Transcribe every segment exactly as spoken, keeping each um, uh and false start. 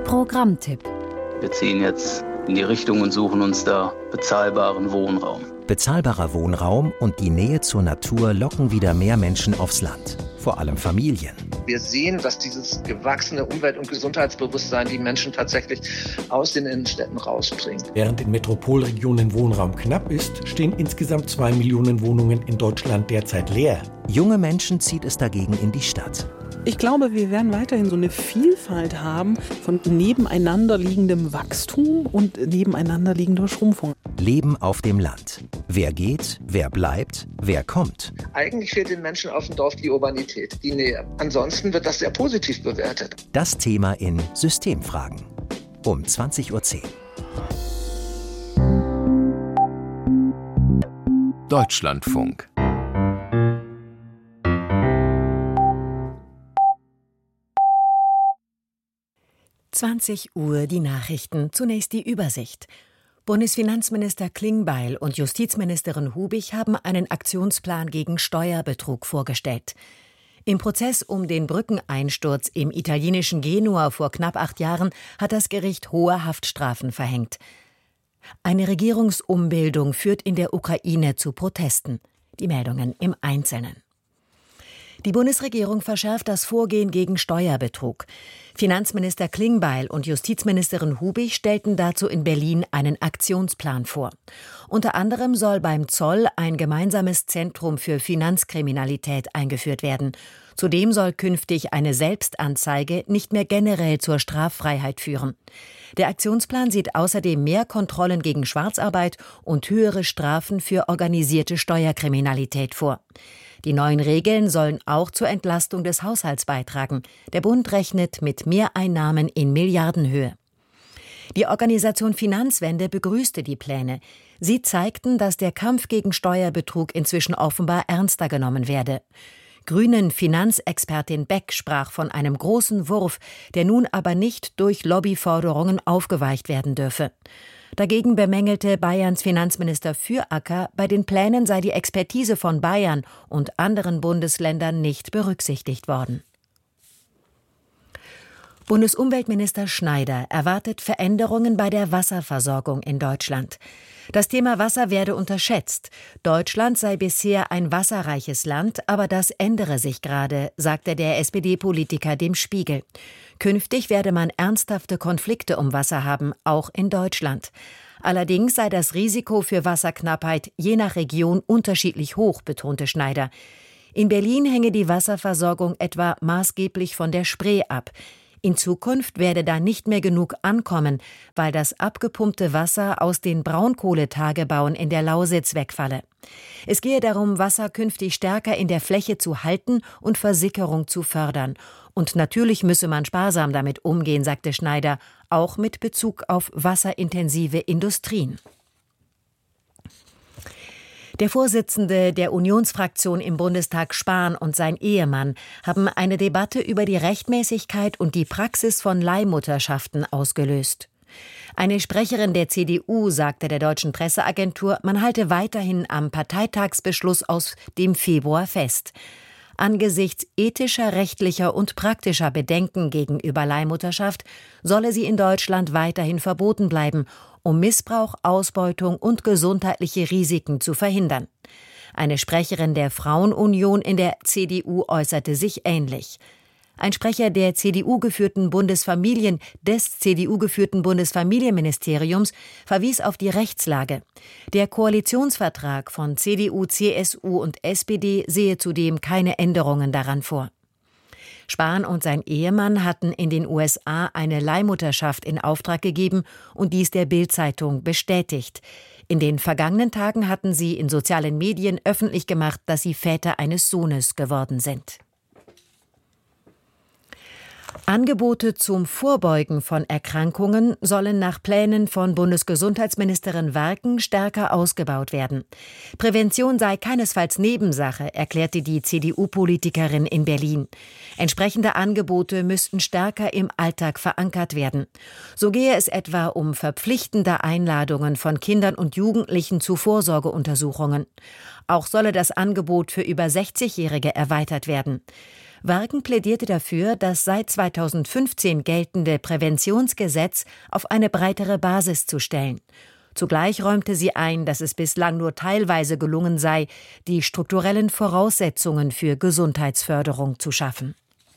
Programmtipp. Wir ziehen jetzt in die Richtung und suchen uns da bezahlbaren Wohnraum. Bezahlbarer Wohnraum und die Nähe zur Natur locken wieder mehr Menschen aufs Land. Vor allem Familien. Wir sehen, dass dieses gewachsene Umwelt- und Gesundheitsbewusstsein die Menschen tatsächlich aus den Innenstädten rausbringt. Während in Metropolregionen Wohnraum knapp ist, stehen insgesamt zwei Millionen Wohnungen in Deutschland derzeit leer. Junge Menschen zieht es dagegen in die Stadt. Ich glaube, wir werden weiterhin so eine Vielfalt haben von nebeneinander liegendem Wachstum und nebeneinander liegender Schrumpfung. Leben auf dem Land. Wer geht, wer bleibt, wer kommt. Eigentlich fehlt den Menschen auf dem Dorf die Urbanität, die Nähe. Ansonsten wird das sehr positiv bewertet. Das Thema in Systemfragen. Um zwanzig Uhr zehn. Deutschlandfunk. zwanzig Uhr die Nachrichten. Zunächst die Übersicht. Bundesfinanzminister Klingbeil und Justizministerin Hubig haben einen Aktionsplan gegen Steuerbetrug vorgestellt. Im Prozess um den Brückeneinsturz im italienischen Genua vor knapp acht Jahren hat das Gericht hohe Haftstrafen verhängt. Eine Regierungsumbildung führt in der Ukraine zu Protesten. Die Meldungen im Einzelnen. Die Bundesregierung verschärft das Vorgehen gegen Steuerbetrug. Finanzminister Klingbeil und Justizministerin Hubig stellten dazu in Berlin einen Aktionsplan vor. Unter anderem soll beim Zoll ein gemeinsames Zentrum für Finanzkriminalität eingeführt werden. Zudem soll künftig eine Selbstanzeige nicht mehr generell zur Straffreiheit führen. Der Aktionsplan sieht außerdem mehr Kontrollen gegen Schwarzarbeit und höhere Strafen für organisierte Steuerkriminalität vor. Die neuen Regeln sollen auch zur Entlastung des Haushalts beitragen. Der Bund rechnet mit Mehreinnahmen in Milliardenhöhe. Die Organisation Finanzwende begrüßte die Pläne. Sie zeigten, dass der Kampf gegen Steuerbetrug inzwischen offenbar ernster genommen werde. Grünen Finanzexpertin Beck sprach von einem großen Wurf, der nun aber nicht durch Lobbyforderungen aufgeweicht werden dürfe. Dagegen bemängelte Bayerns Finanzminister Füracker, bei den Plänen sei die Expertise von Bayern und anderen Bundesländern nicht berücksichtigt worden. Bundesumweltminister Schneider erwartet Veränderungen bei der Wasserversorgung in Deutschland. Das Thema Wasser werde unterschätzt. Deutschland sei bisher ein wasserreiches Land, aber das ändere sich gerade, sagte der S P D-Politiker dem Spiegel. Künftig werde man ernsthafte Konflikte um Wasser haben, auch in Deutschland. Allerdings sei das Risiko für Wasserknappheit je nach Region unterschiedlich hoch, betonte Schneider. In Berlin hänge die Wasserversorgung etwa maßgeblich von der Spree ab. In Zukunft werde da nicht mehr genug ankommen, weil das abgepumpte Wasser aus den Braunkohletagebauen in der Lausitz wegfalle. Es gehe darum, Wasser künftig stärker in der Fläche zu halten und Versickerung zu fördern. Und natürlich müsse man sparsam damit umgehen, sagte Schneider, auch mit Bezug auf wasserintensive Industrien. Der Vorsitzende der Unionsfraktion im Bundestag, Spahn, und sein Ehemann haben eine Debatte über die Rechtmäßigkeit und die Praxis von Leihmutterschaften ausgelöst. Eine Sprecherin der C D U sagte der deutschen Presseagentur, man halte weiterhin am Parteitagsbeschluss aus dem Februar fest. Angesichts ethischer, rechtlicher und praktischer Bedenken gegenüber Leihmutterschaft solle sie in Deutschland weiterhin verboten bleiben, um Missbrauch, Ausbeutung und gesundheitliche Risiken zu verhindern. Eine Sprecherin der Frauenunion in der C D U äußerte sich ähnlich. Ein Sprecher der C D U-geführten Bundesfamilien, des C D U-geführten Bundesfamilienministeriums verwies auf die Rechtslage. Der Koalitionsvertrag von C D U, C S U und S P D sehe zudem keine Änderungen daran vor. Spahn und sein Ehemann hatten in den U S A eine Leihmutterschaft in Auftrag gegeben und dies der Bild-Zeitung bestätigt. In den vergangenen Tagen hatten sie in sozialen Medien öffentlich gemacht, dass sie Väter eines Sohnes geworden sind. Angebote zum Vorbeugen von Erkrankungen sollen nach Plänen von Bundesgesundheitsministerin Warken stärker ausgebaut werden. Prävention sei keinesfalls Nebensache, erklärte die C D U-Politikerin in Berlin. Entsprechende Angebote müssten stärker im Alltag verankert werden. So gehe es etwa um verpflichtende Einladungen von Kindern und Jugendlichen zu Vorsorgeuntersuchungen. Auch solle das Angebot für über sechzigjährige erweitert werden. Wagen plädierte dafür, das seit zweitausendfünfzehn geltende Präventionsgesetz auf eine breitere Basis zu stellen. Zugleich räumte sie ein, dass es bislang nur teilweise gelungen sei, die strukturellen Voraussetzungen für Gesundheitsförderung zu schaffen.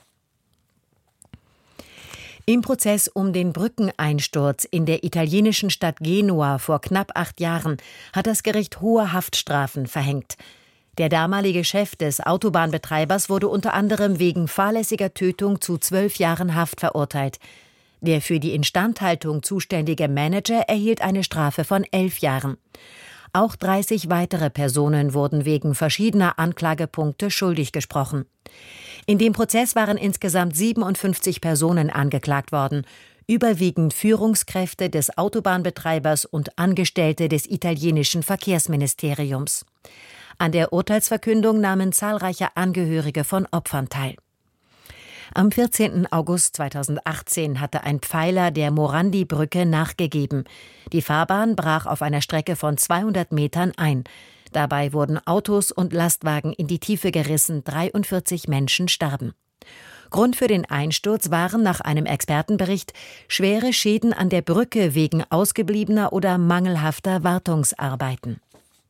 Im Prozess um den Brückeneinsturz in der italienischen Stadt Genua vor knapp acht Jahren hat das Gericht hohe Haftstrafen verhängt. Der damalige Chef des Autobahnbetreibers wurde unter anderem wegen fahrlässiger Tötung zu zwölf Jahren Haft verurteilt. Der für die Instandhaltung zuständige Manager erhielt eine Strafe von elf Jahren. Auch dreißig weitere Personen wurden wegen verschiedener Anklagepunkte schuldig gesprochen. In dem Prozess waren insgesamt siebenundfünfzig Personen angeklagt worden, überwiegend Führungskräfte des Autobahnbetreibers und Angestellte des italienischen Verkehrsministeriums. An der Urteilsverkündung nahmen zahlreiche Angehörige von Opfern teil. Am vierzehnten August zweitausendachtzehn hatte ein Pfeiler der Morandi-Brücke nachgegeben. Die Fahrbahn brach auf einer Strecke von zweihundert Metern ein. Dabei wurden Autos und Lastwagen in die Tiefe gerissen, dreiundvierzig Menschen starben. Grund für den Einsturz waren nach einem Expertenbericht schwere Schäden an der Brücke wegen ausgebliebener oder mangelhafter Wartungsarbeiten.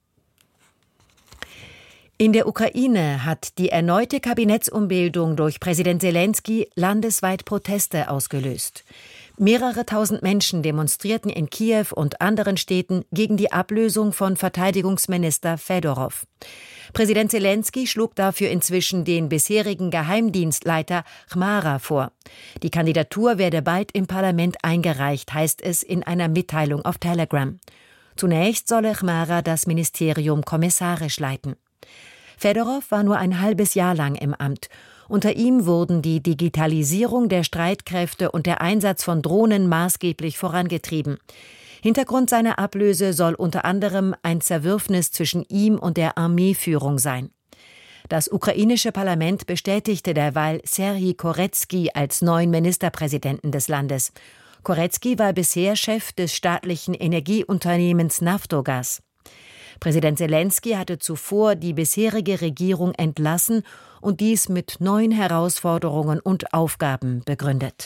In der Ukraine hat die erneute Kabinettsumbildung durch Präsident Selenskyj landesweit Proteste ausgelöst. Mehrere tausend Menschen demonstrierten in Kiew und anderen Städten gegen die Ablösung von Verteidigungsminister Fedorow. Präsident Selenskyj schlug dafür inzwischen den bisherigen Geheimdienstleiter Chmara vor. Die Kandidatur werde bald im Parlament eingereicht, heißt es in einer Mitteilung auf Telegram. Zunächst solle Chmara das Ministerium kommissarisch leiten. Fedorow war nur ein halbes Jahr lang im Amt. Unter ihm wurden die Digitalisierung der Streitkräfte und der Einsatz von Drohnen maßgeblich vorangetrieben. Hintergrund seiner Ablöse soll unter anderem ein Zerwürfnis zwischen ihm und der Armeeführung sein. Das ukrainische Parlament bestätigte derweil Serhij Koretskij als neuen Ministerpräsidenten des Landes. Koretskij war bisher Chef des staatlichen Energieunternehmens Naftogaz. Präsident Selenskyj hatte zuvor die bisherige Regierung entlassen und dies mit neuen Herausforderungen und Aufgaben begründet.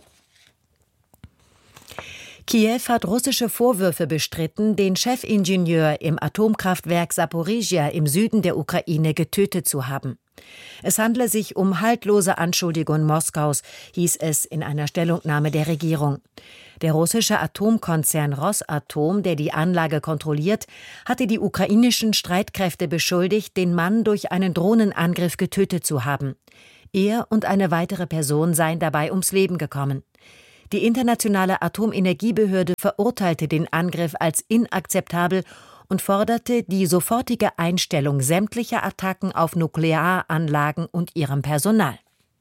Kiew hat russische Vorwürfe bestritten, den Chefingenieur im Atomkraftwerk Saporizhzhia im Süden der Ukraine getötet zu haben. Es handle sich um haltlose Anschuldigungen Moskaus, hieß es in einer Stellungnahme der Regierung. Der russische Atomkonzern Rosatom, der die Anlage kontrolliert, hatte die ukrainischen Streitkräfte beschuldigt, den Mann durch einen Drohnenangriff getötet zu haben. Er und eine weitere Person seien dabei ums Leben gekommen. Die internationale Atomenergiebehörde verurteilte den Angriff als inakzeptabel und forderte die sofortige Einstellung sämtlicher Attacken auf Nuklearanlagen und ihrem Personal.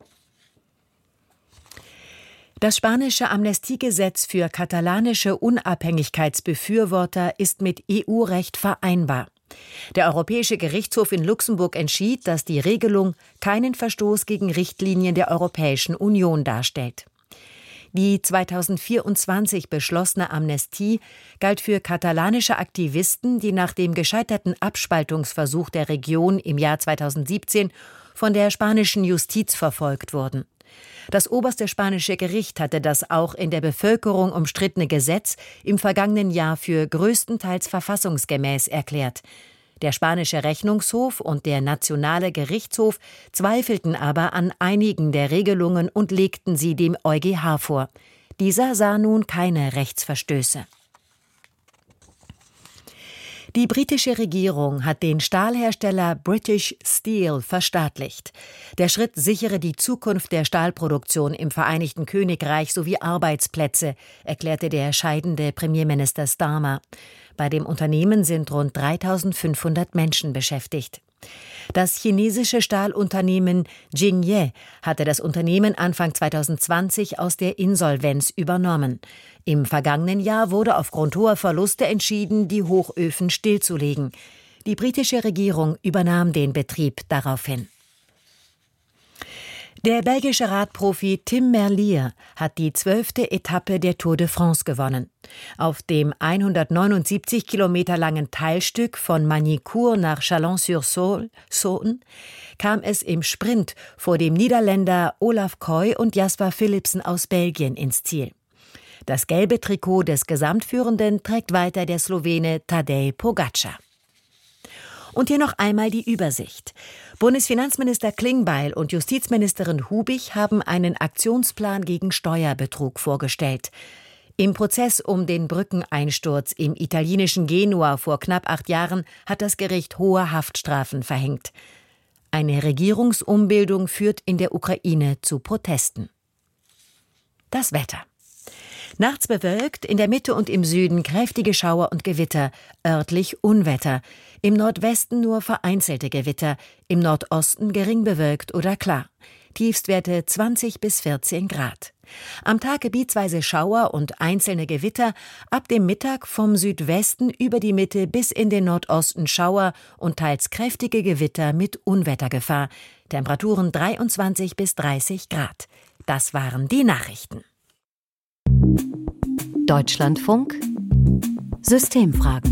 Das spanische Amnestiegesetz für katalanische Unabhängigkeitsbefürworter ist mit E U-Recht vereinbar. Der Europäische Gerichtshof in Luxemburg entschied, dass die Regelung keinen Verstoß gegen Richtlinien der Europäischen Union darstellt. Die zweitausendvierundzwanzig beschlossene Amnestie galt für katalanische Aktivisten, die nach dem gescheiterten Abspaltungsversuch der Region im Jahr zweitausendsiebzehn von der spanischen Justiz verfolgt wurden. Das oberste spanische Gericht hatte das auch in der Bevölkerung umstrittene Gesetz im vergangenen Jahr für größtenteils verfassungsgemäß erklärt. Der spanische Rechnungshof und der nationale Gerichtshof zweifelten aber an einigen der Regelungen und legten sie dem EuGH vor. Dieser sah nun keine Rechtsverstöße. Die britische Regierung hat den Stahlhersteller British Steel verstaatlicht. Der Schritt sichere die Zukunft der Stahlproduktion im Vereinigten Königreich sowie Arbeitsplätze, erklärte der scheidende Premierminister Starmer. Bei dem Unternehmen sind rund dreitausendfünfhundert Menschen beschäftigt. Das chinesische Stahlunternehmen Jingye hatte das Unternehmen Anfang zweitausendzwanzig aus der Insolvenz übernommen. Im vergangenen Jahr wurde aufgrund hoher Verluste entschieden, die Hochöfen stillzulegen. Die britische Regierung übernahm den Betrieb daraufhin. Der belgische Radprofi Tim Merlier hat die zwölfte Etappe der Tour de France gewonnen. Auf dem hundertneunundsiebzig Kilometer langen Teilstück von Magny-Cours nach Chalon-sur-Saône kam es im Sprint vor dem Niederländer Olaf Koy und Jasper Philipsen aus Belgien ins Ziel. Das gelbe Trikot des Gesamtführenden trägt weiter der Slowene Tadej Pogačar. Und hier noch einmal die Übersicht. Bundesfinanzminister Klingbeil und Justizministerin Hubich haben einen Aktionsplan gegen Steuerbetrug vorgestellt. Im Prozess um den Brückeneinsturz im italienischen Genua vor knapp acht Jahren hat das Gericht hohe Haftstrafen verhängt. Eine Regierungsumbildung führt in der Ukraine zu Protesten. Das Wetter. Nachts bewölkt, in der Mitte und im Süden kräftige Schauer und Gewitter, örtlich Unwetter. Im Nordwesten nur vereinzelte Gewitter, im Nordosten gering bewölkt oder klar. Tiefstwerte zwanzig bis vierzehn Grad. Am Tag gebietsweise Schauer und einzelne Gewitter, ab dem Mittag vom Südwesten über die Mitte bis in den Nordosten Schauer und teils kräftige Gewitter mit Unwettergefahr. Temperaturen dreiundzwanzig bis dreißig Grad. Das waren die Nachrichten. Deutschlandfunk Systemfragen.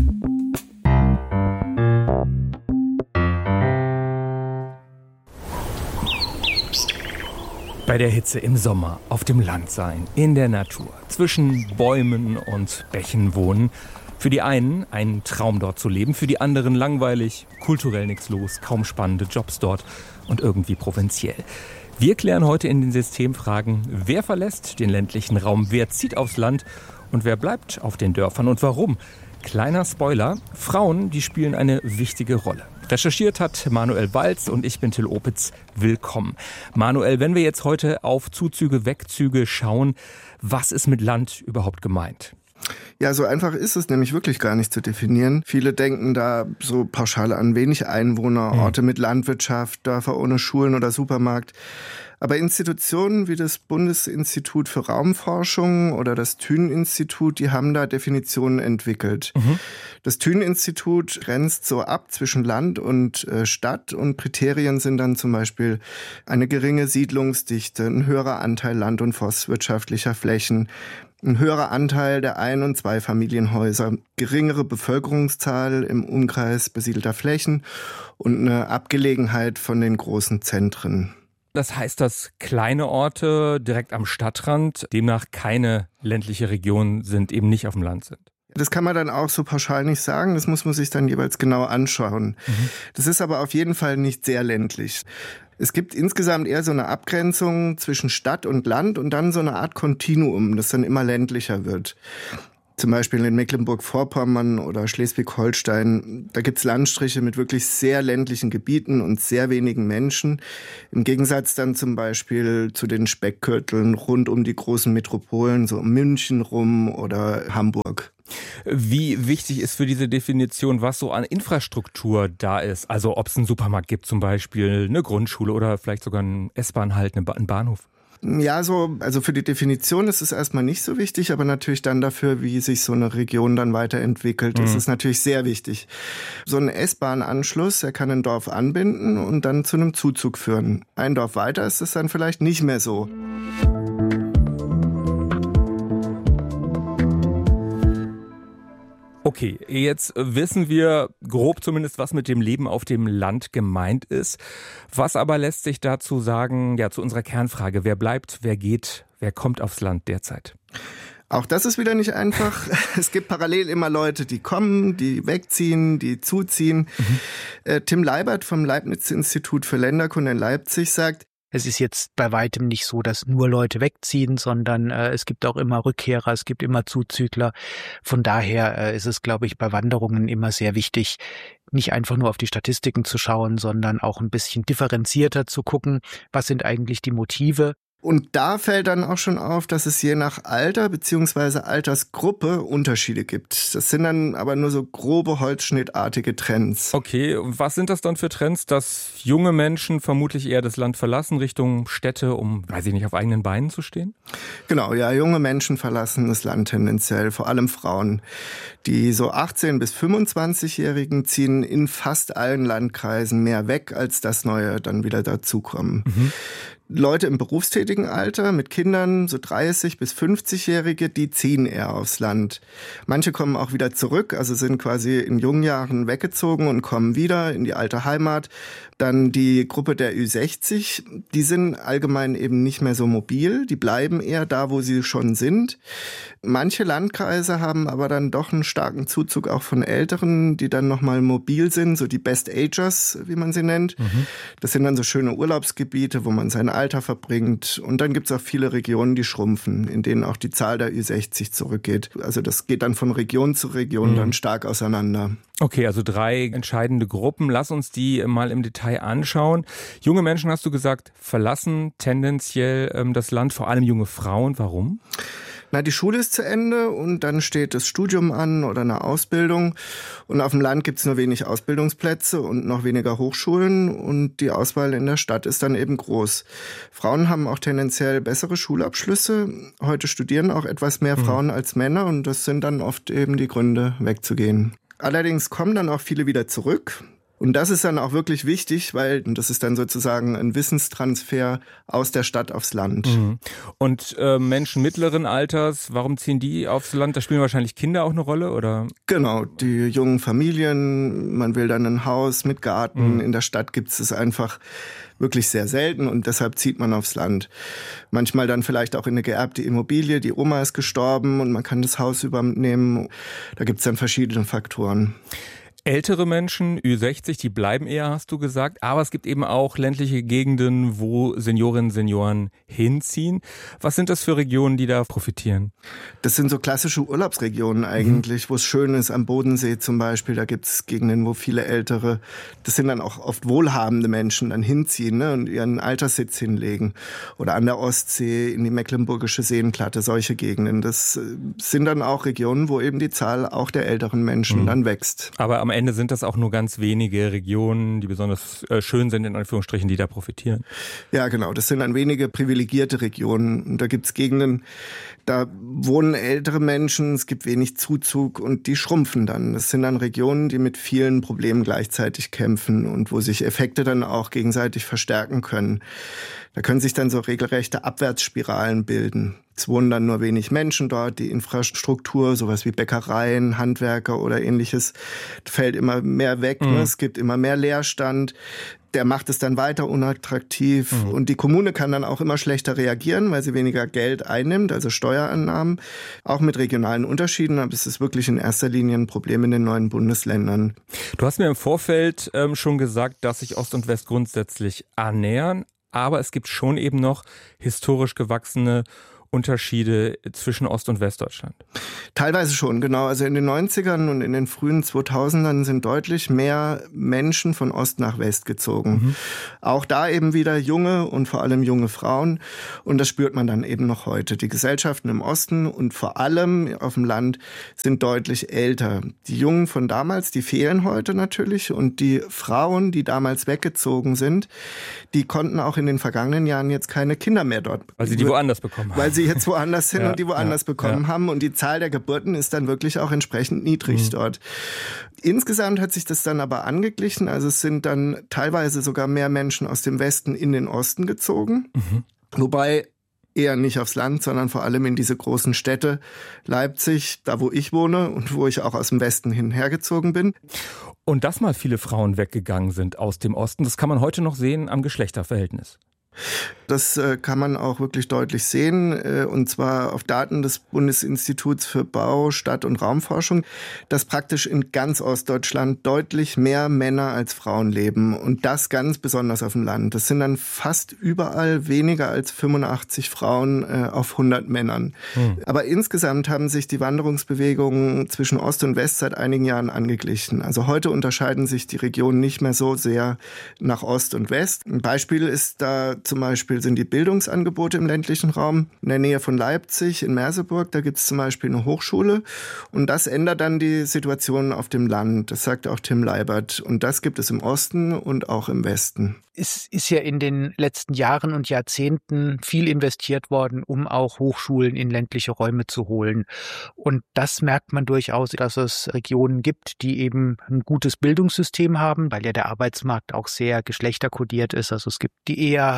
Bei der Hitze im Sommer, auf dem Land sein, in der Natur, zwischen Bäumen und Bächen wohnen. Für die einen ein Traum dort zu leben, für die anderen langweilig, kulturell nichts los, kaum spannende Jobs dort und irgendwie provinziell. Wir klären heute in den Systemfragen, wer verlässt den ländlichen Raum, wer zieht aufs Land und wer bleibt auf den Dörfern und warum. Kleiner Spoiler, Frauen, die spielen eine wichtige Rolle. Recherchiert hat Manuel Walz und ich bin Till Opitz. Willkommen. Manuel, wenn wir jetzt heute auf Zuzüge, Wegzüge schauen, was ist mit Land überhaupt gemeint? Ja, so einfach ist es nämlich wirklich gar nicht zu definieren. Viele denken da so pauschal an wenig Einwohner, mhm. Orte mit Landwirtschaft, Dörfer ohne Schulen oder Supermarkt. Aber Institutionen wie das Bundesinstitut für Raumforschung oder das Thünen-Institut, die haben da Definitionen entwickelt. Mhm. Das Thünen-Institut grenzt so ab zwischen Land und äh, Stadt und Kriterien sind dann zum Beispiel eine geringe Siedlungsdichte, ein höherer Anteil land- und forstwirtschaftlicher Flächen, ein höherer Anteil der Ein- und Zweifamilienhäuser, geringere Bevölkerungszahl im Umkreis besiedelter Flächen und eine Abgelegenheit von den großen Zentren. Das heißt, dass kleine Orte direkt am Stadtrand demnach keine ländliche Region sind, eben nicht auf dem Land sind. Das kann man dann auch so pauschal nicht sagen, das muss man sich dann jeweils genau anschauen. Mhm. Das ist aber auf jeden Fall nicht sehr ländlich. Es gibt insgesamt eher so eine Abgrenzung zwischen Stadt und Land und dann so eine Art Kontinuum, das dann immer ländlicher wird. Zum Beispiel in Mecklenburg-Vorpommern oder Schleswig-Holstein, da gibt's Landstriche mit wirklich sehr ländlichen Gebieten und sehr wenigen Menschen. Im Gegensatz dann zum Beispiel zu den Speckgürteln rund um die großen Metropolen, so um München rum oder Hamburg. Wie wichtig ist für diese Definition, was so an Infrastruktur da ist? Also ob es einen Supermarkt gibt zum Beispiel, eine Grundschule oder vielleicht sogar einen S-Bahn-Halt, einen Bahnhof? Ja, so, also für die Definition ist es erstmal nicht so wichtig, aber natürlich dann dafür, wie sich so eine Region dann weiterentwickelt, mhm. ist es natürlich sehr wichtig. So ein S-Bahn-Anschluss, der kann ein Dorf anbinden und dann zu einem Zuzug führen. Ein Dorf weiter ist es dann vielleicht nicht mehr so. Okay, jetzt wissen wir grob zumindest, was mit dem Leben auf dem Land gemeint ist. Was aber lässt sich dazu sagen, ja, zu unserer Kernfrage, wer bleibt, wer geht, wer kommt aufs Land derzeit? Auch das ist wieder nicht einfach. Es gibt parallel immer Leute, die kommen, die wegziehen, die zuziehen. Mhm. Äh, Tim Leibert vom Leibniz-Institut für Länderkunde in Leipzig sagt, es ist jetzt bei weitem nicht so, dass nur Leute wegziehen, sondern äh, es gibt auch immer Rückkehrer, es gibt immer Zuzügler. Von daher äh, ist es, glaube ich, bei Wanderungen immer sehr wichtig, nicht einfach nur auf die Statistiken zu schauen, sondern auch ein bisschen differenzierter zu gucken, was sind eigentlich die Motive. Und da fällt dann auch schon auf, dass es je nach Alter bzw. Altersgruppe Unterschiede gibt. Das sind dann aber nur so grobe holzschnittartige Trends. Okay, und was sind das dann für Trends, dass junge Menschen vermutlich eher das Land verlassen, Richtung Städte, um, weiß ich nicht, auf eigenen Beinen zu stehen? Genau, ja, junge Menschen verlassen das Land tendenziell, vor allem Frauen. Die so achtzehn- bis fünfundzwanzigjährigen ziehen in fast allen Landkreisen mehr weg, als das Neue dann wieder dazukommen. Mhm. Leute im berufstätigen Alter mit Kindern, so dreißig- bis fünfzigjährige, die ziehen eher aufs Land. Manche kommen auch wieder zurück, also sind quasi in jungen Jahren weggezogen und kommen wieder in die alte Heimat. Dann die Gruppe der Ü sechzig, die sind allgemein eben nicht mehr so mobil, die bleiben eher da, wo sie schon sind. Manche Landkreise haben aber dann doch einen starken Zuzug auch von Älteren, die dann nochmal mobil sind, so die Best Agers, wie man sie nennt. Mhm. Das sind dann so schöne Urlaubsgebiete, wo man sein Alter verbringt. Und dann gibt es auch viele Regionen, die schrumpfen, in denen auch die Zahl der Ü sechzig zurückgeht. Also das geht dann von Region zu Region mhm. dann stark auseinander. Okay, also drei entscheidende Gruppen. Lass uns die mal im Detail anschauen. Junge Menschen, hast du gesagt, verlassen tendenziell ähm, das Land, vor allem junge Frauen. Warum? Na, die Schule ist zu Ende und dann steht das Studium an oder eine Ausbildung. Und auf dem Land gibt es nur wenig Ausbildungsplätze und noch weniger Hochschulen. Und die Auswahl in der Stadt ist dann eben groß. Frauen haben auch tendenziell bessere Schulabschlüsse. Heute studieren auch etwas mehr Frauen mhm. als Männer. Und das sind dann oft eben die Gründe, wegzugehen. Allerdings kommen dann auch viele wieder zurück. Und das ist dann auch wirklich wichtig, weil das ist dann sozusagen ein Wissenstransfer aus der Stadt aufs Land. Mhm. Und äh, Menschen mittleren Alters, warum ziehen die aufs Land? Da spielen wahrscheinlich Kinder auch eine Rolle, oder? Genau, die jungen Familien, man will dann ein Haus mit Garten. Mhm. In der Stadt gibt es es einfach wirklich sehr selten und deshalb zieht man aufs Land. Manchmal dann vielleicht auch in eine geerbte Immobilie, die Oma ist gestorben und man kann das Haus übernehmen. Da gibt es dann verschiedene Faktoren. Ältere Menschen, Ü sechzig, die bleiben eher, hast du gesagt. Aber es gibt eben auch ländliche Gegenden, wo Seniorinnen und Senioren hinziehen. Was sind das für Regionen, die da profitieren? Das sind so klassische Urlaubsregionen eigentlich, mhm. wo es schön ist, am Bodensee zum Beispiel. Da gibt es Gegenden, wo viele Ältere, das sind dann auch oft wohlhabende Menschen, dann hinziehen, ne, und ihren Alterssitz hinlegen. Oder an der Ostsee, in die mecklenburgische Seenplatte, solche Gegenden. Das sind dann auch Regionen, wo eben die Zahl auch der älteren Menschen mhm. dann wächst. Aber am Ende sind das auch nur ganz wenige Regionen, die besonders äh, schön sind, in Anführungsstrichen, die da profitieren. Ja, genau. Das sind dann wenige privilegierte Regionen. Und da gibt es Gegenden, da wohnen ältere Menschen, es gibt wenig Zuzug und die schrumpfen dann. Das sind dann Regionen, die mit vielen Problemen gleichzeitig kämpfen und wo sich Effekte dann auch gegenseitig verstärken können. Da können sich dann so regelrechte Abwärtsspiralen bilden. Es wohnen dann nur wenig Menschen dort, die Infrastruktur, sowas wie Bäckereien, Handwerker oder ähnliches, fällt immer mehr weg. Mhm. Ne? Es gibt immer mehr Leerstand. Der macht es dann weiter unattraktiv. Mhm. Und die Kommune kann dann auch immer schlechter reagieren, weil sie weniger Geld einnimmt, also Steuerannahmen. Auch mit regionalen Unterschieden, aber es ist wirklich in erster Linie ein Problem in den neuen Bundesländern. Du hast mir im Vorfeld ähm, schon gesagt, dass sich Ost und West grundsätzlich annähern. Aber es gibt schon eben noch historisch gewachsene Unterschiede zwischen Ost- und Westdeutschland? Teilweise schon, genau. Also in den neunzigern und in den frühen zweitausendern sind deutlich mehr Menschen von Ost nach West gezogen. Mhm. Auch da eben wieder junge und vor allem junge Frauen. Und das spürt man dann eben noch heute. Die Gesellschaften im Osten und vor allem auf dem Land sind deutlich älter. Die Jungen von damals, die fehlen heute natürlich. Und die Frauen, die damals weggezogen sind, die konnten auch in den vergangenen Jahren jetzt keine Kinder mehr dort. Weil sie die woanders bekommen haben. Weil sie jetzt woanders hin ja, und die woanders ja, bekommen ja. haben. Und die Zahl der Geburten ist dann wirklich auch entsprechend niedrig mhm. dort. Insgesamt hat sich das dann aber angeglichen. Also es sind dann teilweise sogar mehr Menschen aus dem Westen in den Osten gezogen. Mhm. Wobei eher nicht aufs Land, sondern vor allem in diese großen Städte. Leipzig, da wo ich wohne und wo ich auch aus dem Westen hinhergezogen bin. Und dass mal viele Frauen weggegangen sind aus dem Osten, das kann man heute noch sehen am Geschlechterverhältnis. Das äh, kann man auch wirklich deutlich sehen, äh, und zwar auf Daten des Bundesinstituts für Bau, Stadt- und Raumforschung, dass praktisch in ganz Ostdeutschland deutlich mehr Männer als Frauen leben und das ganz besonders auf dem Land. Das sind dann fast überall weniger als fünfundachtzig Frauen äh, auf hundert Männern. Hm. Aber insgesamt haben sich die Wanderungsbewegungen zwischen Ost und West seit einigen Jahren angeglichen. Also heute unterscheiden sich die Regionen nicht mehr so sehr nach Ost und West. Ein Beispiel ist da zum Beispiel sind die Bildungsangebote im ländlichen Raum. In der Nähe von Leipzig, in Merseburg, da gibt es zum Beispiel eine Hochschule. Und das ändert dann die Situation auf dem Land. Das sagt auch Tim Leibert. Und das gibt es im Osten und auch im Westen. Es ist ja in den letzten Jahren und Jahrzehnten viel investiert worden, um auch Hochschulen in ländliche Räume zu holen. Und das merkt man durchaus, dass es Regionen gibt, die eben ein gutes Bildungssystem haben, weil ja der Arbeitsmarkt auch sehr geschlechterkodiert ist. Also es gibt die eher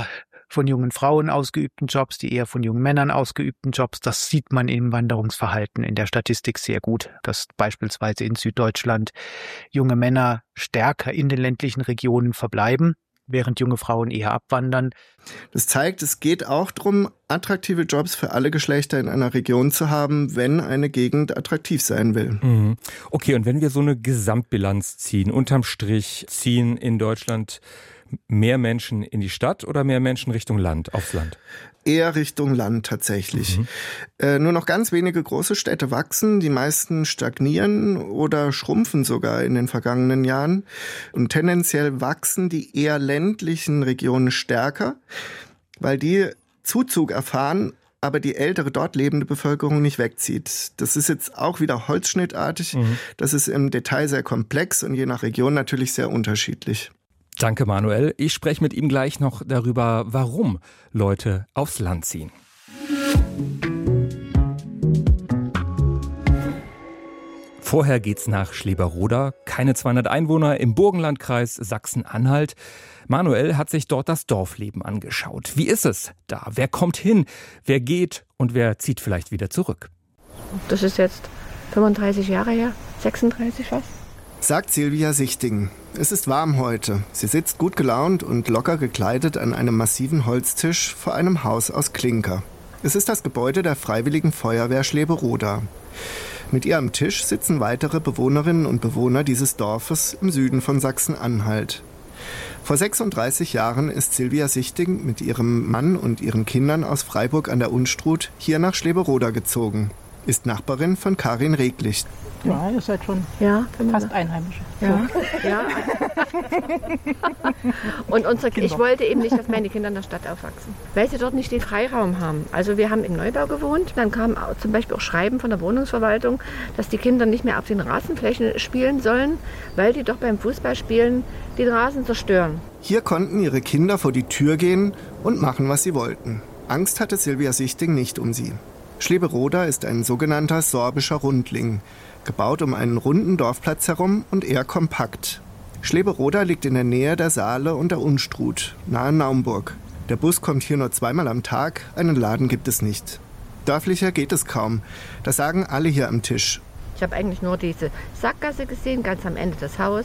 von jungen Frauen ausgeübten Jobs, die eher von jungen Männern ausgeübten Jobs. Das sieht man im Wanderungsverhalten in der Statistik sehr gut, dass beispielsweise in Süddeutschland junge Männer stärker in den ländlichen Regionen verbleiben, während junge Frauen eher abwandern. Das zeigt, es geht auch darum, attraktive Jobs für alle Geschlechter in einer Region zu haben, wenn eine Gegend attraktiv sein will. Mhm. Okay, und wenn wir so eine Gesamtbilanz ziehen, unterm Strich ziehen in Deutschland mehr Menschen in die Stadt oder mehr Menschen Richtung Land, aufs Land? Eher Richtung Land tatsächlich. Mhm. Äh, nur noch ganz wenige große Städte wachsen, die meisten stagnieren oder schrumpfen sogar in den vergangenen Jahren. Und tendenziell wachsen die eher ländlichen Regionen stärker, weil die Zuzug erfahren, aber die ältere dort lebende Bevölkerung nicht wegzieht. Das ist jetzt auch wieder holzschnittartig. Mhm. Das ist im Detail sehr komplex und je nach Region natürlich sehr unterschiedlich. Danke, Manuel. Ich spreche mit ihm gleich noch darüber, warum Leute aufs Land ziehen. Vorher geht's nach Schleberroda. Keine zweihundert Einwohner im Burgenlandkreis Sachsen-Anhalt. Manuel hat sich dort das Dorfleben angeschaut. Wie ist es da? Wer kommt hin? Wer geht? Und wer zieht vielleicht wieder zurück? Das ist jetzt fünfunddreißig Jahre her, sechsunddreißig fast. Sagt Silvia Sichting. Es ist warm heute. Sie sitzt gut gelaunt und locker gekleidet an einem massiven Holztisch vor einem Haus aus Klinker. Es ist das Gebäude der Freiwilligen Feuerwehr Schleberroda. Mit ihr am Tisch sitzen weitere Bewohnerinnen und Bewohner dieses Dorfes im Süden von Sachsen-Anhalt. Vor sechsunddreißig Jahren ist Silvia Sichting mit ihrem Mann und ihren Kindern aus Freiburg an der Unstrut hier nach Schleberroda gezogen. Ist Nachbarin von Karin Reglich. Ja, ihr seid schon ja, fast Einheimische. Ja. Ja. Und unser, ich wollte eben nicht, dass meine Kinder in der Stadt aufwachsen, weil sie dort nicht den Freiraum haben. Also wir haben im Neubau gewohnt, dann kam zum Beispiel auch Schreiben von der Wohnungsverwaltung, dass die Kinder nicht mehr auf den Rasenflächen spielen sollen, weil die doch beim Fußballspielen den Rasen zerstören. Hier konnten ihre Kinder vor die Tür gehen und machen, was sie wollten. Angst hatte Silvia Sichting nicht um sie. Schleberroda ist ein sogenannter sorbischer Rundling, gebaut um einen runden Dorfplatz herum und eher kompakt. Schleberroda liegt in der Nähe der Saale und der Unstrut, nahe Naumburg. Der Bus kommt hier nur zweimal am Tag, einen Laden gibt es nicht. Dörflicher geht es kaum, das sagen alle hier am Tisch. Ich habe eigentlich nur diese Sackgasse gesehen, ganz am Ende des Hauses.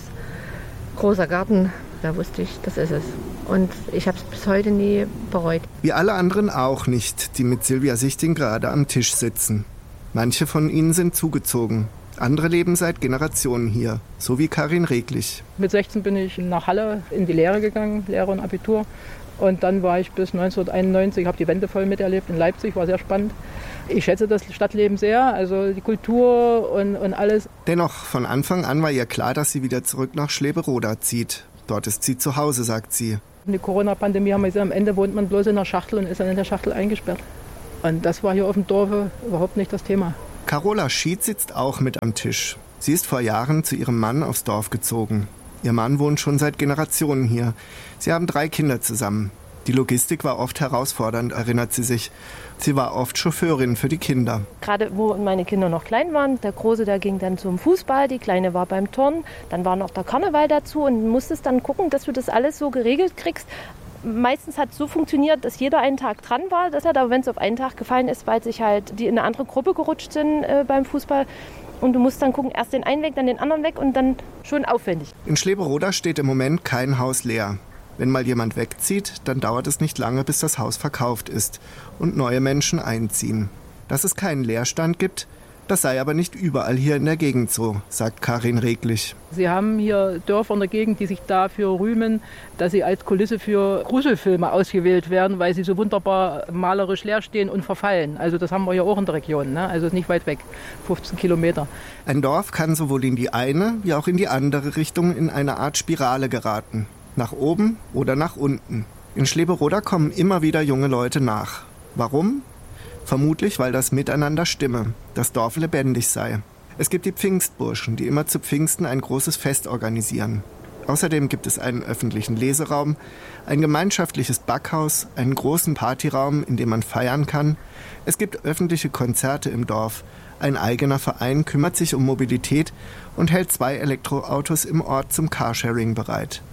Großer Garten, da wusste ich, das ist es. Und ich habe es bis heute nie bereut. Wie alle anderen auch nicht, die mit Silvia Sichting gerade am Tisch sitzen. Manche von ihnen sind zugezogen. Andere leben seit Generationen hier, so wie Karin Reglich. Mit sechzehn bin ich nach Halle in die Lehre gegangen, Lehre und Abitur. Und dann war ich bis neunzehnhunderteinundneunzig, habe die Wende voll miterlebt in Leipzig, war sehr spannend. Ich schätze das Stadtleben sehr, also die Kultur und, und alles. Dennoch, von Anfang an war ihr klar, dass sie wieder zurück nach Schleberroda zieht. Dort ist sie zu Hause, sagt sie. In der Corona-Pandemie haben wir gesehen, am Ende wohnt man bloß in der Schachtel und ist dann in der Schachtel eingesperrt. Und das war hier auf dem Dorf überhaupt nicht das Thema. Carola Schied sitzt auch mit am Tisch. Sie ist vor Jahren zu ihrem Mann aufs Dorf gezogen. Ihr Mann wohnt schon seit Generationen hier. Sie haben drei Kinder zusammen. Die Logistik war oft herausfordernd, erinnert sie sich. Sie war oft Chauffeurin für die Kinder. Gerade wo meine Kinder noch klein waren, der Große, der ging dann zum Fußball, die Kleine war beim Turnen, dann war noch der Karneval dazu und du musstest dann gucken, dass du das alles so geregelt kriegst. Meistens hat es so funktioniert, dass jeder einen Tag dran war. Das hat aber, wenn es auf einen Tag gefallen ist, weil sich halt die in eine andere Gruppe gerutscht sind äh, beim Fußball. Und du musst dann gucken, erst den einen weg, dann den anderen weg und dann schon aufwendig. In Schleberroda steht im Moment kein Haus leer. Wenn mal jemand wegzieht, dann dauert es nicht lange, bis das Haus verkauft ist und neue Menschen einziehen. Dass es keinen Leerstand gibt, das sei aber nicht überall hier in der Gegend so, sagt Karin Reglich. Sie haben hier Dörfer in der Gegend, die sich dafür rühmen, dass sie als Kulisse für Gruselfilme ausgewählt werden, weil sie so wunderbar malerisch leer stehen und verfallen. Also das haben wir ja auch in der Region, ne? Also nicht weit weg, fünfzehn Kilometer. Ein Dorf kann sowohl in die eine wie auch in die andere Richtung in eine Art Spirale geraten. Nach oben oder nach unten. In Schleberroda kommen immer wieder junge Leute nach. Warum? Vermutlich, weil das Miteinander stimme, das Dorf lebendig sei. Es gibt die Pfingstburschen, die immer zu Pfingsten ein großes Fest organisieren. Außerdem gibt es einen öffentlichen Leseraum, ein gemeinschaftliches Backhaus, einen großen Partyraum, in dem man feiern kann. Es gibt öffentliche Konzerte im Dorf. Ein eigener Verein kümmert sich um Mobilität und hält zwei Elektroautos im Ort zum Carsharing bereit.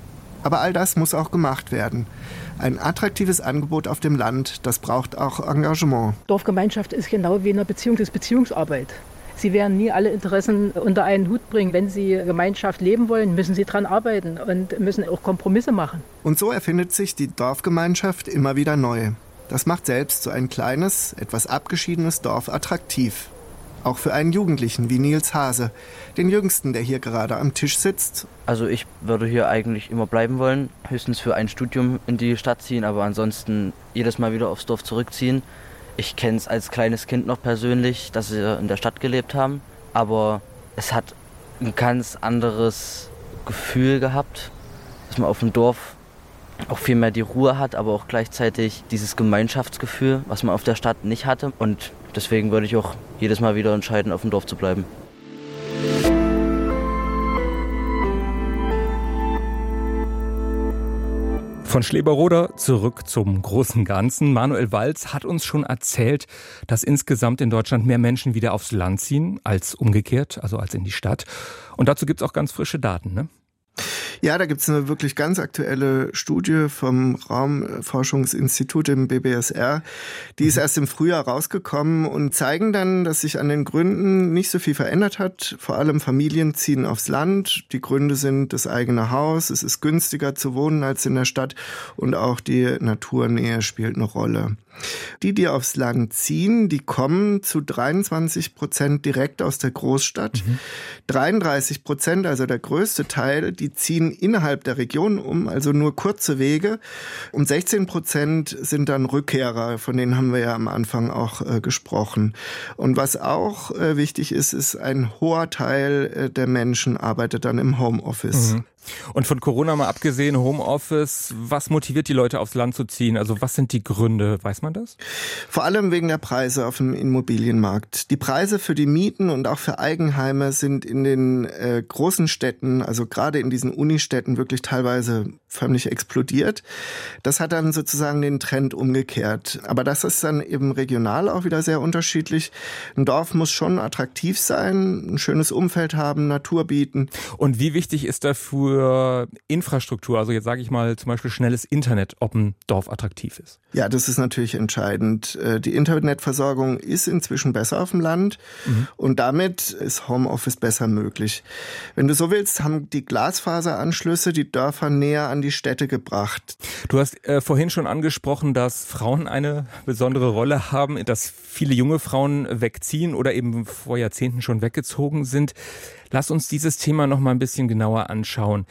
Aber all das muss auch gemacht werden. Ein attraktives Angebot auf dem Land, das braucht auch Engagement. Dorfgemeinschaft ist genau wie in einer Beziehung, das ist Beziehungsarbeit. Sie werden nie alle Interessen unter einen Hut bringen. Wenn Sie Gemeinschaft leben wollen, müssen Sie daran arbeiten und müssen auch Kompromisse machen. Und so erfindet sich die Dorfgemeinschaft immer wieder neu. Das macht selbst so ein kleines, etwas abgeschiedenes Dorf attraktiv. Auch für einen Jugendlichen wie Nils Hase, den Jüngsten, der hier gerade am Tisch sitzt. Also ich würde hier eigentlich immer bleiben wollen, höchstens für ein Studium in die Stadt ziehen, aber ansonsten jedes Mal wieder aufs Dorf zurückziehen. Ich kenne es als kleines Kind noch persönlich, dass sie in der Stadt gelebt haben, aber es hat ein ganz anderes Gefühl gehabt, dass man auf dem Dorf auch viel mehr die Ruhe hat, aber auch gleichzeitig dieses Gemeinschaftsgefühl, was man auf der Stadt nicht hatte. Und deswegen würde ich auch jedes Mal wieder entscheiden, auf dem Dorf zu bleiben. Von Schleberroda zurück zum großen Ganzen. Manuel Walz hat uns schon erzählt, dass insgesamt in Deutschland mehr Menschen wieder aufs Land ziehen als umgekehrt, also als in die Stadt. Und dazu gibt es auch ganz frische Daten, ne? Ja, da gibt's eine wirklich ganz aktuelle Studie vom Raumforschungsinstitut im B B S R. Die ist erst im Frühjahr rausgekommen und zeigen dann, dass sich an den Gründen nicht so viel verändert hat. Vor allem Familien ziehen aufs Land. Die Gründe sind das eigene Haus. Es ist günstiger zu wohnen als in der Stadt. Und auch die Naturnähe spielt eine Rolle. Die, die aufs Land ziehen, die kommen zu dreiundzwanzig Prozent direkt aus der Großstadt. Mhm. dreiunddreißig Prozent, also der größte Teil, die ziehen innerhalb der Region um, also nur kurze Wege. Und sechzehn Prozent sind dann Rückkehrer, von denen haben wir ja am Anfang auch äh, gesprochen. Und was auch äh, wichtig ist, ist, ein hoher Teil äh, der Menschen arbeitet dann im Homeoffice. Mhm. Und von Corona mal abgesehen, Homeoffice, was motiviert die Leute aufs Land zu ziehen? Also was sind die Gründe? Weiß man das? Vor allem wegen der Preise auf dem Immobilienmarkt. Die Preise für die Mieten und auch für Eigenheime sind in den äh, großen Städten, also gerade in diesen Unistädten, wirklich teilweise förmlich explodiert. Das hat dann sozusagen den Trend umgekehrt. Aber das ist dann eben regional auch wieder sehr unterschiedlich. Ein Dorf muss schon attraktiv sein, ein schönes Umfeld haben, Natur bieten. Und wie wichtig ist dafür Infrastruktur, also jetzt sage ich mal zum Beispiel schnelles Internet, ob ein Dorf attraktiv ist? Ja, das ist natürlich entscheidend. Die Internetversorgung ist inzwischen besser auf dem Land mhm. und damit ist Homeoffice besser möglich. Wenn du so willst, haben die Glasfaseranschlüsse die Dörfer näher an die Städte gebracht. Du hast äh, vorhin schon angesprochen, dass Frauen eine besondere Rolle haben, dass viele junge Frauen wegziehen oder eben vor Jahrzehnten schon weggezogen sind. Lass uns dieses Thema noch mal ein bisschen genauer anschauen.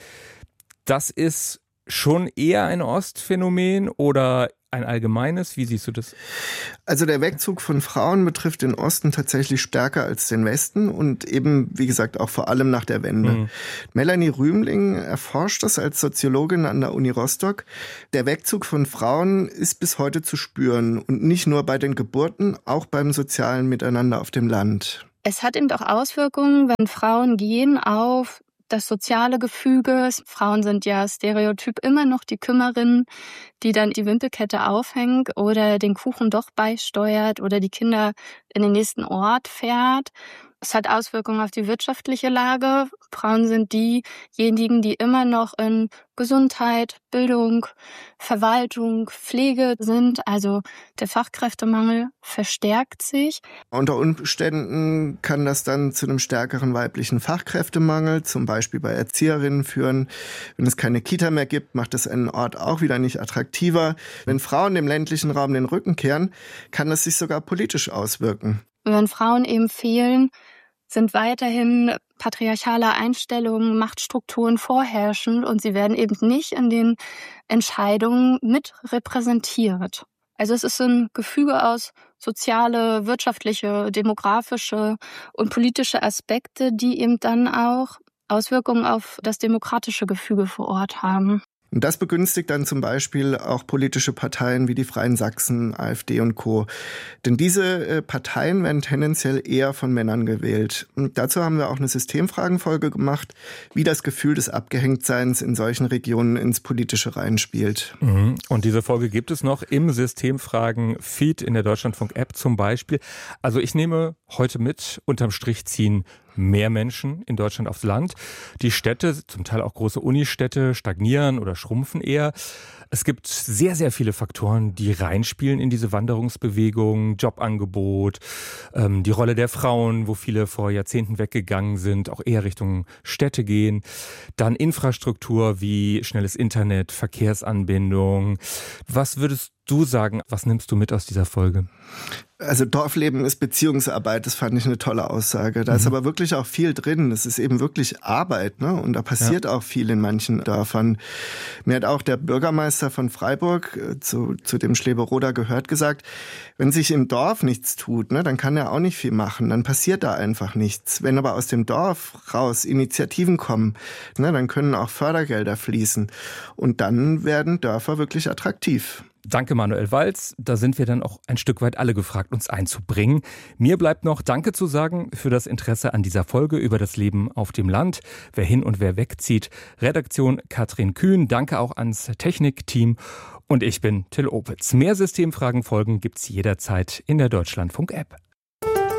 Das ist schon eher ein Ostphänomen oder ein allgemeines? Wie siehst du das? Also der Wegzug von Frauen betrifft den Osten tatsächlich stärker als den Westen und eben, wie gesagt, auch vor allem nach der Wende. Mhm. Melanie Rühmling erforscht das als Soziologin an der Uni Rostock. Der Wegzug von Frauen ist bis heute zu spüren und nicht nur bei den Geburten, auch beim sozialen Miteinander auf dem Land. Es hat eben auch Auswirkungen, wenn Frauen gehen, auf das soziale Gefüge. Frauen sind ja stereotyp immer noch die Kümmerin, die dann die Wimpelkette aufhängt oder den Kuchen doch beisteuert oder die Kinder in den nächsten Ort fährt. Es hat Auswirkungen auf die wirtschaftliche Lage. Frauen sind diejenigen, die immer noch in Gesundheit, Bildung, Verwaltung, Pflege sind. Also der Fachkräftemangel verstärkt sich. Unter Umständen kann das dann zu einem stärkeren weiblichen Fachkräftemangel, zum Beispiel bei Erzieherinnen, führen. Wenn es keine Kita mehr gibt, macht es einen Ort auch wieder nicht attraktiver. Wenn Frauen dem ländlichen Raum den Rücken kehren, kann das sich sogar politisch auswirken. Wenn Frauen eben fehlen, sind weiterhin patriarchale Einstellungen, Machtstrukturen vorherrschend und sie werden eben nicht in den Entscheidungen mit repräsentiert. Also es ist ein Gefüge aus soziale, wirtschaftliche, demografische und politische Aspekte, die eben dann auch Auswirkungen auf das demokratische Gefüge vor Ort haben. Und das begünstigt dann zum Beispiel auch politische Parteien wie die Freien Sachsen, AfD und Co. Denn diese Parteien werden tendenziell eher von Männern gewählt. Und dazu haben wir auch eine Systemfragenfolge gemacht, wie das Gefühl des Abgehängtseins in solchen Regionen ins Politische reinspielt. Mhm. Und diese Folge gibt es noch im Systemfragen-Feed in der Deutschlandfunk-App zum Beispiel. Also ich nehme heute mit, unterm Strich ziehen mehr Menschen in Deutschland aufs Land. Die Städte, zum Teil auch große Unistädte, stagnieren oder schrumpfen eher. Es gibt sehr, sehr viele Faktoren, die reinspielen in diese Wanderungsbewegung. Jobangebot, ähm, die Rolle der Frauen, wo viele vor Jahrzehnten weggegangen sind, auch eher Richtung Städte gehen. Dann Infrastruktur wie schnelles Internet, Verkehrsanbindung. Was würdest du sagen, was nimmst du mit aus dieser Folge? Also Dorfleben ist Beziehungsarbeit, das fand ich eine tolle Aussage. Da mhm. ist aber wirklich auch viel drin. Es ist eben wirklich Arbeit, ne? Und da passiert ja. auch viel in manchen Dörfern. Mir hat auch der Bürgermeister von Freiburg, zu, zu dem Schleberoda gehört, gesagt, wenn sich im Dorf nichts tut, ne, dann kann er auch nicht viel machen. Dann passiert da einfach nichts. Wenn aber aus dem Dorf raus Initiativen kommen, ne, dann können auch Fördergelder fließen. Und dann werden Dörfer wirklich attraktiv. Danke, Manuel Walz. Da sind wir dann auch ein Stück weit alle gefragt, uns einzubringen. Mir bleibt noch Danke zu sagen für das Interesse an dieser Folge über das Leben auf dem Land. Wer hin und wer wegzieht. Redaktion Katrin Kühn. Danke auch ans Technikteam. Und ich bin Till Opitz. Mehr Systemfragen-Folgen gibt's jederzeit in der Deutschlandfunk-App.